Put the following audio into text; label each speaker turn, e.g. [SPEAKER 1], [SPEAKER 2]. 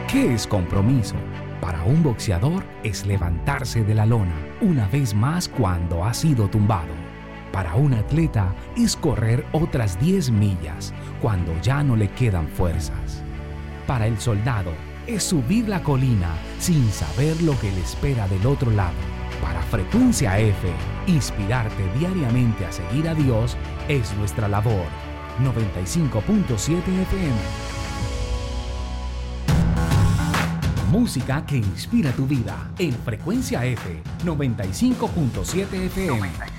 [SPEAKER 1] ¿Qué es compromiso? Para un boxeador es levantarse de la lona una vez más cuando ha sido tumbado. Para un atleta es correr otras 10 millas cuando ya no le quedan fuerzas. Para el soldado es subir la colina sin saber lo que le espera del otro lado. Para Frecuencia F, inspirarte diariamente a seguir a Dios es nuestra labor. 95.7 FM. Música que inspira tu vida en Frecuencia F 95.7 FM.